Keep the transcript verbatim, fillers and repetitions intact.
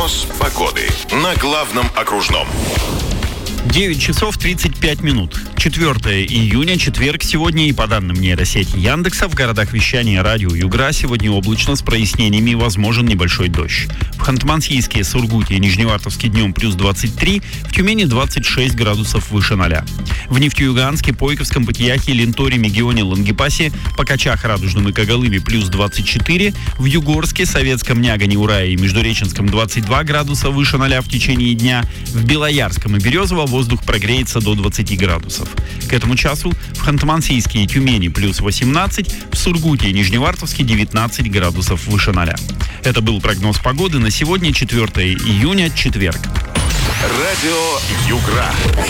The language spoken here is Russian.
Прогноз погоды на главном окружном. девять часов тридцать пять минут. четвёртого июня, четверг сегодня, и по данным нейросети Яндекса, в городах вещания радио Югра сегодня облачно с прояснениями, возможен небольшой дождь. В Ханты-Мансийске, Сургуте и Нижневартовске днем плюс двадцать три, в Тюмени двадцать шесть градусов выше ноля. В Нефтеюганске, Пойковском, Патияхе, Ленторе, Мегионе, Лангепасе, Покачах, Радужном и Когалыме плюс двадцать четыре, в Югорске, Советском, Нягане, Урае и Междуреченском двадцать два градуса выше ноля в течение дня, в Белоярском и Березово воздух прогреется до двадцати градусов. К этому часу в Ханты-Мансийске и Тюмени плюс восемнадцать, в Сургуте и Нижневартовске девятнадцать градусов выше ноля. Это был прогноз погоды на сегодня, четвёртого июня, четверг. Радио Югра.